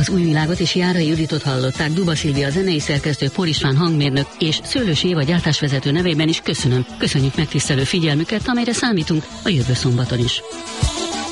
Az Új Világot és Járai Juditot hallották. Duba Szilvia zenei szerkesztő, Por István hangmérnök és Szőlősi Éva gyártásvezető nevében is köszönjük megtisztelő figyelmüket, amelyre számítunk a jövő szombaton is.